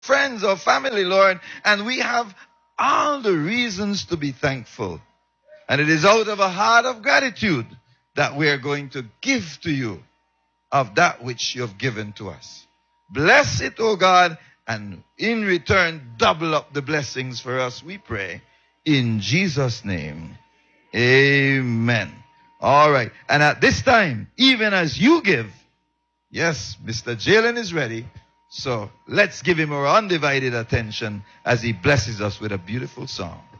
friends or family, Lord, and we have all the reasons to be thankful. And it is out of a heart of gratitude that we are going to give to you of that which you have given to us. Bless it, O God, and in return, double up the blessings for us, we pray. In Jesus' name, amen. All right. And at this time, even as you give, yes, Mr. Jalen is ready. So let's give him our undivided attention as he blesses us with a beautiful song.